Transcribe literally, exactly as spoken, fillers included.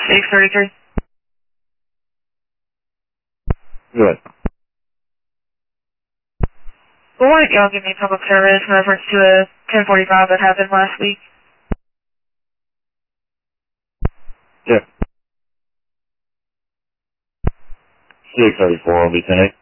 six thirty-three. Good. Well, why don't y'all give me public service in reference to a ten forty-five that happened last week? Yeah. six thirty-four will be ten eight.